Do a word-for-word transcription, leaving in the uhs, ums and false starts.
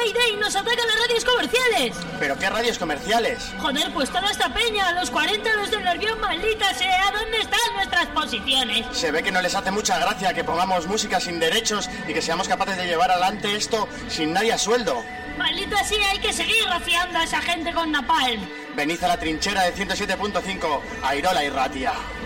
Mayday, nos atacan las radios comerciales. ¿Pero qué radios comerciales? Joder, pues toda esta peña, los cuarenta, los del Nervión, maldita sea, ¿dónde están nuestras posiciones? Se ve que no les hace mucha gracia que pongamos música sin derechos y que seamos capaces de llevar adelante esto sin nadie a sueldo. Maldita sea, hay que seguir rociando a esa gente con napalm. Venid a la trinchera de ciento siete punto cinco, Airola y Ratia.